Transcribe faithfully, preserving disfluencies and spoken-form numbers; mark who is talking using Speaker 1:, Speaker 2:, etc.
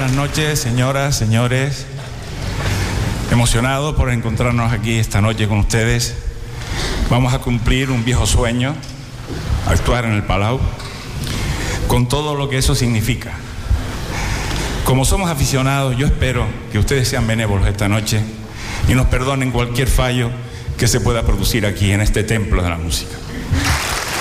Speaker 1: buenas noches, señoras, señores. Emocionado por encontrarnos aquí esta noche con ustedes. Vamos a cumplir un viejo sueño, actuar en el Palau, con todo lo que eso significa. Como somos aficionados, yo espero que ustedes sean benévolos esta noche y nos perdonen cualquier fallo que se pueda producir aquí en este templo de la música.